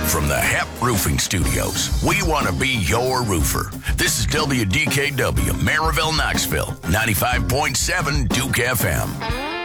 From the HEP Roofing Studios, we want to be your roofer. This is WDKW, Maryville, Knoxville, 95.7 Duke FM.